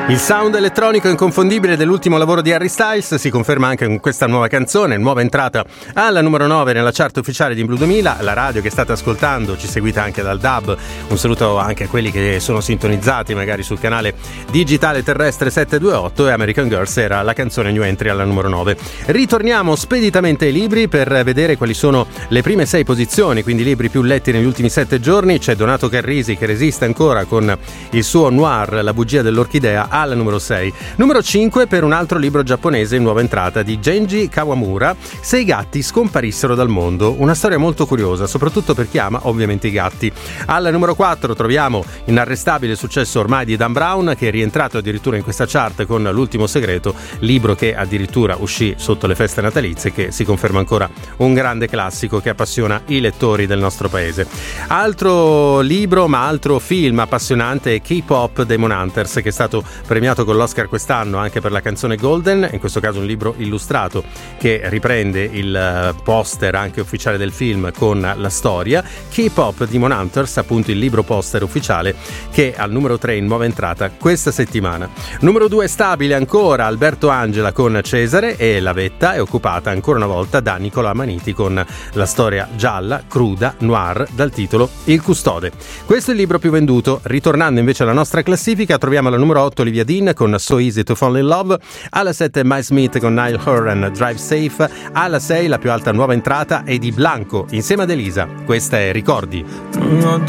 Il sound elettronico inconfondibile dell'ultimo lavoro di Harry Styles si conferma anche con questa nuova canzone, nuova entrata alla numero 9 nella chart ufficiale di Blue 2000. La radio che state ascoltando, ci seguite anche dal DAB, un saluto anche a quelli che sono sintonizzati magari sul canale digitale terrestre 728, e American Girls era la canzone new entry alla numero 9. Ritorniamo speditamente ai libri per vedere quali sono le prime 6 posizioni, quindi i libri più letti negli ultimi 7 giorni. C'è Donato Carrisi che resiste ancora con il suo noir La bugia dell'orchidea alla numero 6. Numero 5 per un altro libro giapponese in nuova entrata di Genji Kawamura, Se i gatti scomparissero dal mondo, una storia molto curiosa soprattutto per chi ama ovviamente i gatti. Alla numero 4 troviamo Inarrestabile successo ormai di Dan Brown, che è rientrato addirittura in questa chart con L'ultimo segreto, libro che addirittura uscì sotto le feste natalizie, che si conferma ancora un grande classico che appassiona i lettori del nostro paese. Altro libro ma altro film appassionante è K-Pop Demon Hunters, che è stato premiato con l'Oscar quest'anno anche per la canzone Golden, in questo caso un libro illustrato che riprende il poster anche ufficiale del film con la storia. K-Pop Demon Hunters, appunto il libro poster ufficiale, che è al numero 3 in nuova entrata questa settimana. Numero 2 stabile ancora Alberto Angela con Cesare, e la vetta è occupata ancora una volta da Nicola Maniti con la storia gialla, cruda, noir dal titolo Il custode. Questo è il libro più venduto. Ritornando invece alla nostra classifica, troviamo alla numero 8 Olivia Dean con So Easy to Fall in Love, alla 7 Miles Smith con Niall Horan Drive Safe, alla 6 la più alta nuova entrata è di Blanco insieme ad Elisa, questa è Ricordi.